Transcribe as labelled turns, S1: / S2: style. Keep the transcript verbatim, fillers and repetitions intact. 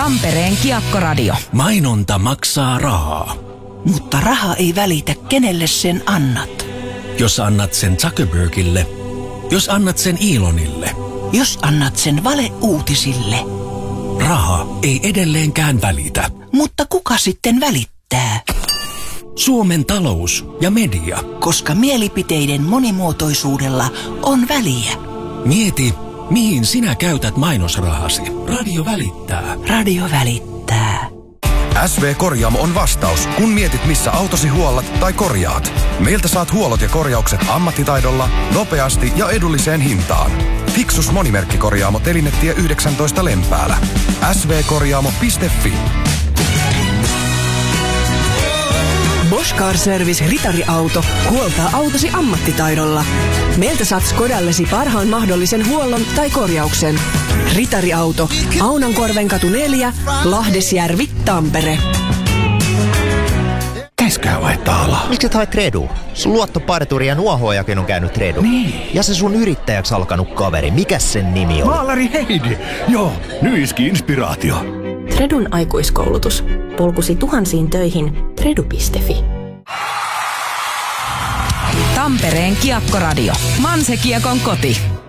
S1: Tampereen Kiekkoradio.
S2: Mainonta maksaa rahaa.
S3: Mutta raha ei välitä, kenelle sen annat.
S2: Jos annat sen Zuckerbergille, jos annat sen Elonille,
S3: jos annat sen valeuutisille.
S2: Raha ei edelleenkään välitä.
S3: Mutta kuka sitten välittää?
S2: Suomen talous ja media.
S3: Koska mielipiteiden monimuotoisuudella on väliä.
S2: Mieti, mihin sinä käytät mainosrahasi. Radio välittää.
S3: Radio välittää.
S4: S V Korjaamo on vastaus, kun mietit missä autosi huollat tai korjaat. Meiltä saat huollot ja korjaukset ammattitaidolla, nopeasti ja edulliseen hintaan. Fiksus monimerkkikorjaamo Telinetie yhdeksäntoista Lempäälä. s v korjaamo piste f i.
S5: Bosch Car Service Ritariauto huoltaa autosi ammattitaidolla. Meiltä saat Skodallesi parhaan mahdollisen huollon tai korjauksen. Ritariauto, Aunankorvenkatu neljä, Lahdesjärvi, Tampere.
S6: Käskää vaihtaa alaa.
S7: Miksi sä haet Tredu? Sun luottoparturi ja nuohoojakin on käynyt Tredu.
S6: Niin.
S7: Ja se sun yrittäjäksi alkanut kaveri, mikäs sen nimi on?
S6: Maalari Heidi. Joo, nyiski inspiraatio.
S8: Tredun aikuiskoulutus. Polkusi tuhansiin töihin. Tredu piste f i.
S1: Tampereen Kiekkoradio. Manse Kiekon koti.